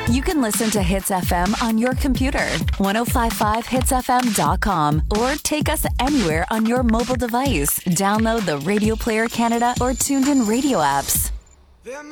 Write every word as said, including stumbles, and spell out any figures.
You can listen to Hits F M on your computer, ten fifty-five hits f m dot com, or take us anywhere on your mobile device. Download the Radio Player Canada or Tuned In Radio apps. There